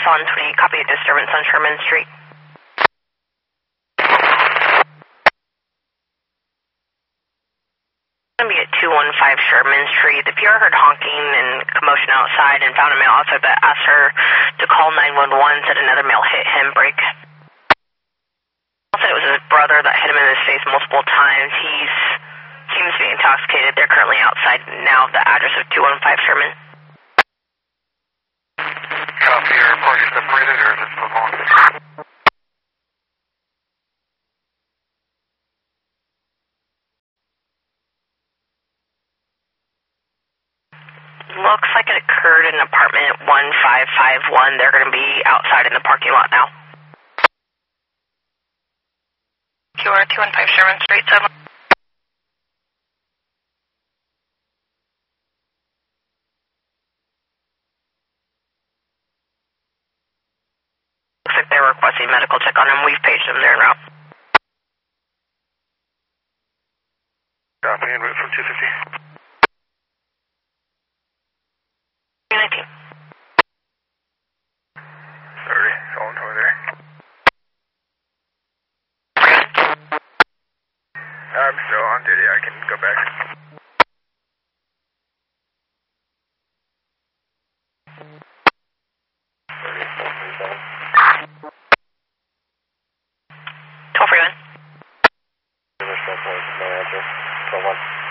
on 20, copy a disturbance on Sherman Street. Going to be at 215 Sherman Street. The PR heard honking and commotion outside and found a male outside that asked her to call 911, said another male hit him, break. Said it was his brother that hit him in his face multiple times. He seems to be intoxicated. They're currently outside now, the address of 215 Sherman. Copy, your report is separated or is it still going? Looks like it occurred in apartment 1551. They're going to be outside in the parking lot now. QR 215 Sherman Street, 7. Looks like they're requesting medical check on him. We've paged them. They're en route. Copy, en route from 250. 219. 30, going over there. I'm still on duty, I can go back. Toll free one. My address, 1.